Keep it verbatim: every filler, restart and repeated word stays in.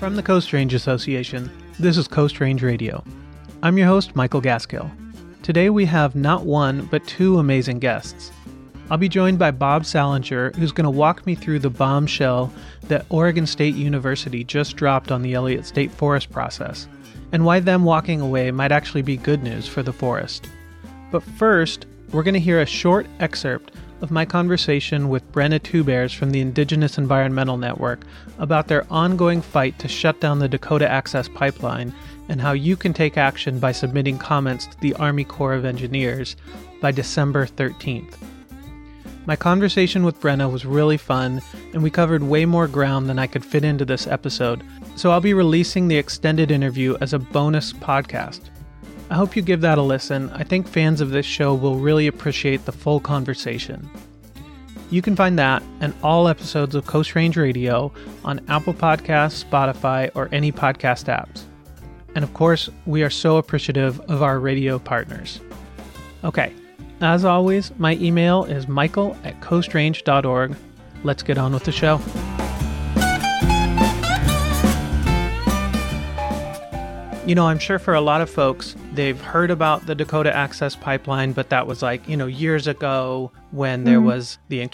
From the Coast Range Association, this is Coast Range Radio. I'm your host, Michael Gaskill. Today we have not one, but two amazing guests. I'll be joined by Bob Salinger, who's going to walk me through the bombshell that Oregon State University just dropped on the Elliott State Forest process, and why them walking away might actually be good news for the forest. But first, we're going to hear a short excerpt of my conversation with Brenna Tubears from the Indigenous Environmental Network about their ongoing fight to shut down the Dakota Access Pipeline and how you can take action by submitting comments to the Army Corps of Engineers by December thirteenth. My conversation with Brenna was really fun, and we covered way more ground than I could fit into this episode, so I'll be releasing the extended interview as a bonus podcast. I hope you give that a listen. I think fans of this show will really appreciate the full conversation. You can find that and all episodes of Coast Range Radio on Apple Podcasts, Spotify, or any podcast apps. And of course, we are so appreciative of our radio partners. Okay, as always, my email is michael at coastrange dot org. Let's get on with the show. You know, I'm sure for a lot of folks, they've heard about the Dakota Access Pipeline, but that was like, you know, years ago when there was the